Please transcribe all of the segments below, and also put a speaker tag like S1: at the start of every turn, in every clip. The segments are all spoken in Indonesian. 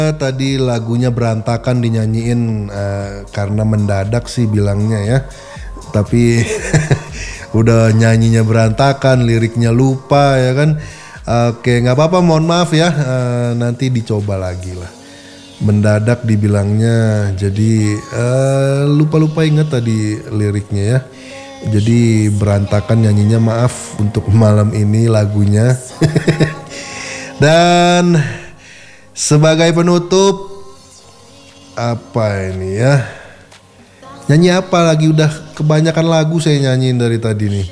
S1: Tadi lagunya berantakan dinyanyiin karena mendadak sih bilangnya ya. Tapi udah nyanyinya berantakan, liriknya lupa ya kan. Oke, nggak apa-apa, mohon maaf ya. Nanti dicoba lagi lah. Mendadak dibilangnya, jadi lupa-lupa ingat tadi liriknya ya. Jadi berantakan nyanyinya, maaf untuk malam ini lagunya. Dan sebagai penutup, apa ini ya? Nyanyi apa lagi? Udah kebanyakan lagu saya nyanyiin dari tadi nih.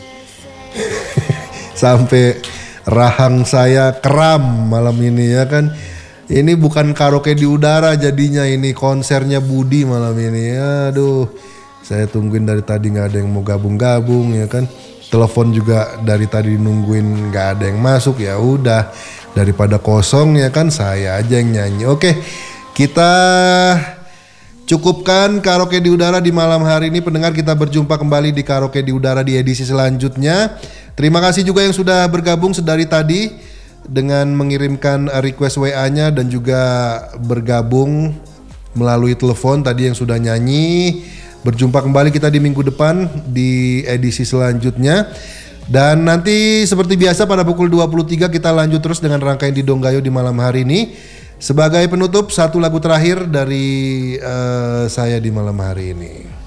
S1: Sampai rahang saya kram malam ini ya kan. Ini bukan karaoke di udara jadinya, ini konsernya Budi malam ini. Aduh, saya tungguin dari tadi nggak ada yang mau gabung-gabung ya kan. Telepon juga dari tadi nungguin nggak ada yang masuk. Ya udah, daripada kosong ya kan, saya aja yang nyanyi. Oke, kita cukupkan karaoke di udara di malam hari ini. Pendengar, kita berjumpa kembali di karaoke di udara di edisi selanjutnya. Terima kasih juga yang sudah bergabung sedari tadi dengan mengirimkan request WA-nya dan juga bergabung melalui telepon tadi yang sudah nyanyi. Berjumpa kembali kita di minggu depan di edisi selanjutnya. Dan nanti seperti biasa pada pukul 23 kita lanjut terus dengan rangkaian Didong Gayo di malam hari ini. Sebagai penutup, satu lagu terakhir dari saya di malam hari ini.